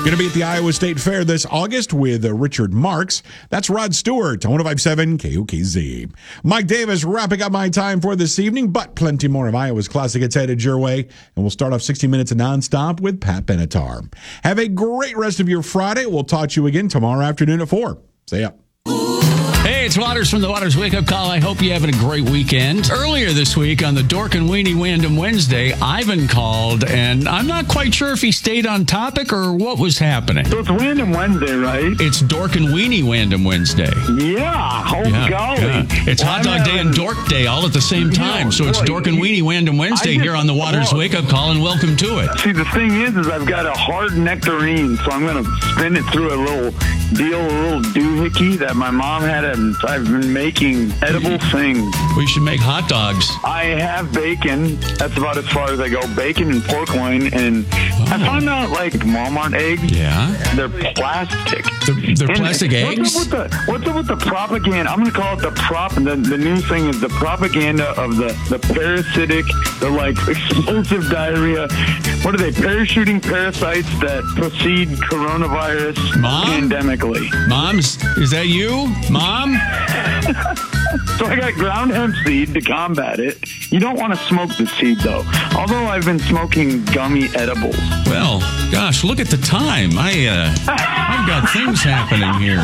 Going to be at the Iowa State Fair this August with Richard Marks. That's Rod Stewart, 105.7 KOKZ. Mike Davis wrapping up my time for this evening, but plenty more of Iowa's classic hits headed your way. And we'll start off 60 minutes of nonstop with Pat Benatar. Have a great rest of your Friday. We'll talk to you again tomorrow afternoon at 4. See ya. Hey, it's Waters from the Waters Wake Up Call. I hope you're having a great weekend. Earlier this week on the Dork and Weenie Wandom Wednesday, Ivan called, and I'm not quite sure if he stayed on topic or what was happening. So it's Wandom Wednesday, right? It's Dork and Weenie Wandom Wednesday. Yeah, golly. Yeah. It's Hot Dog Day and Dork Day all at the same time. So it's Dork and Weenie Wandom Wednesday here on the Waters Wake Up Call, and welcome to it. See, the thing is I've got a hard nectarine, so I'm going to spin it through a little doohickey that my mom had, and I've been making edible things. We should make hot dogs. I have bacon. That's about as far as I go. Bacon and pork loin, and I found out, like, Walmart eggs, they're plastic. They're plastic eggs? What's up with the propaganda? I'm going to call it the prop, and the new thing is the propaganda of the parasitic, the, like, explosive diarrhea. What are they, parachuting parasites that proceed coronavirus pandemically? Mom, is that you? Mom? So I got ground hemp seed to combat it. You don't want to smoke the seed, though. Although I've been smoking gummy edibles. Well, gosh, look at the time. I've got things happening here.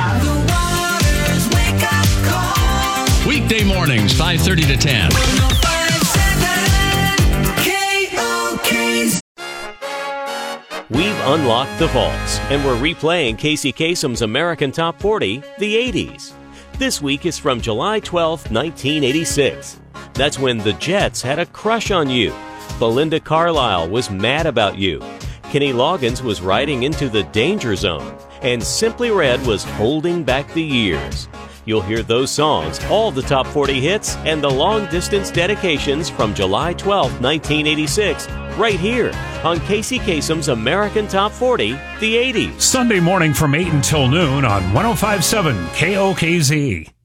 Weekday mornings, 5:30 to 10. We've unlocked the vaults, and we're replaying Casey Kasem's American Top 40, the 80s. This week is from July 12, 1986. That's when the Jets had a crush on you. Belinda Carlisle was mad about you. Kenny Loggins was riding into the danger zone. And Simply Red was holding back the years. You'll hear those songs, all the top 40 hits, and the long-distance dedications from July 12, 1986, right here on Casey Kasem's American Top 40, the 80s. Sunday morning from 8 until noon on 105.7 KOKZ.